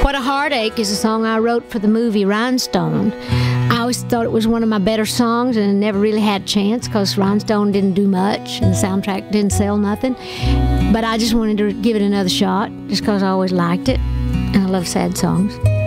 What a Heartache is a song I wrote for the movie Rhinestone. I always thought it was one of my better songs, and it never really had a chance because Rhinestone didn't do much and the soundtrack didn't sell nothing. But I just wanted to give it another shot just because I always liked it, and I love sad songs.